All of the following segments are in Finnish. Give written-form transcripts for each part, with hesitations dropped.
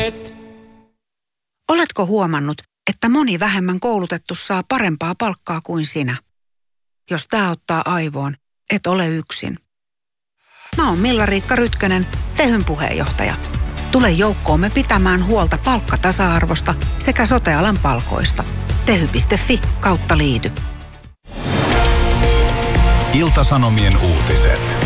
Uutiset. Oletko huomannut, että moni vähemmän koulutettu saa parempaa palkkaa kuin sinä? Jos tää ottaa aivoon, et ole yksin. Mä oon Milla-Riikka Rytkönen, Tehyn puheenjohtaja. Tule joukkoomme pitämään huolta palkkatasa-arvosta sekä sote-alan palkoista. Tehy.fi/liity. Ilta-Sanomien uutiset.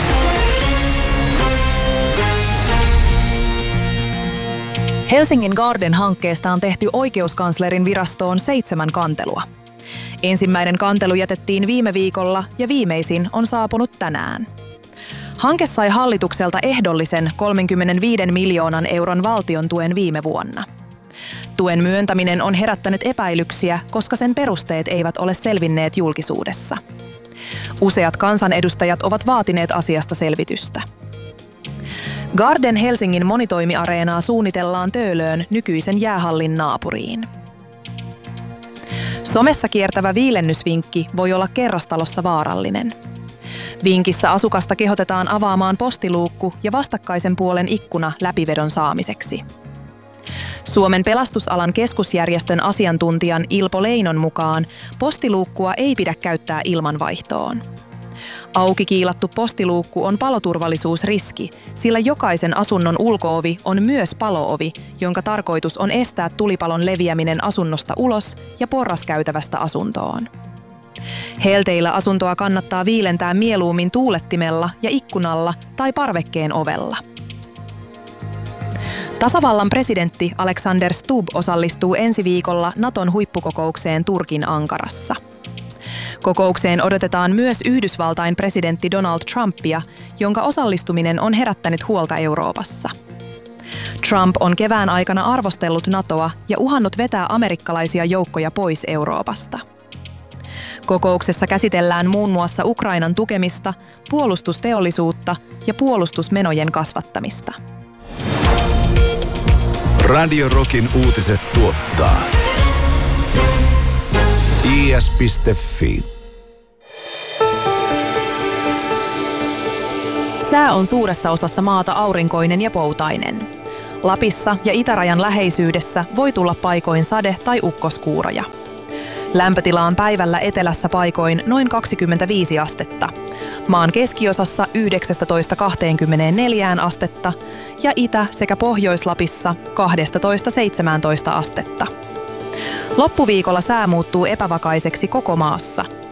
Helsingin Garden-hankkeesta on tehty oikeuskanslerin virastoon 7 kantelua. Ensimmäinen kantelu jätettiin viime viikolla ja viimeisin on saapunut tänään. Hanke sai hallitukselta ehdollisen 35 miljoonan euron valtion tuen viime vuonna. Tuen myöntäminen on herättänyt epäilyksiä, koska sen perusteet eivät ole selvinneet julkisuudessa. Useat kansanedustajat ovat vaatineet asiasta selvitystä. Garden Helsingin monitoimiareenaa suunnitellaan Töölöön nykyisen jäähallin naapuriin. Somessa kiertävä viilennysvinkki voi olla kerrostalossa vaarallinen. Vinkissä asukasta kehotetaan avaamaan postiluukku ja vastakkaisen puolen ikkuna läpivedon saamiseksi. Suomen pelastusalan keskusjärjestön asiantuntijan Ilpo Leinon mukaan postiluukkua ei pidä käyttää ilmanvaihtoon. Auki kiilattu postiluukku on paloturvallisuusriski, sillä jokaisen asunnon ulko-ovi on myös palo-ovi, jonka tarkoitus on estää tulipalon leviäminen asunnosta ulos ja porraskäytävästä asuntoon. Helteillä asuntoa kannattaa viilentää mieluummin tuulettimella ja ikkunalla tai parvekkeen ovella. Tasavallan presidentti Alexander Stubb osallistuu ensi viikolla Naton huippukokoukseen Turkin Ankarassa. Kokoukseen odotetaan myös Yhdysvaltain presidentti Donald Trumpia, jonka osallistuminen on herättänyt huolta Euroopassa. Trump on kevään aikana arvostellut NATOa ja uhannut vetää amerikkalaisia joukkoja pois Euroopasta. Kokouksessa käsitellään muun muassa Ukrainan tukemista, puolustusteollisuutta ja puolustusmenojen kasvattamista. Radio Rockin uutiset tuottaa is.fi. Sää on suuressa osassa maata aurinkoinen ja poutainen. Lapissa ja itärajan läheisyydessä voi tulla paikoin sade- tai ukkoskuuroja. Lämpötila on päivällä etelässä paikoin noin 25 astetta. Maan keskiosassa 19–24 astetta ja Itä- sekä Pohjois-Lapissa 12–17 astetta. Loppuviikolla sää muuttuu epävakaiseksi koko maassa.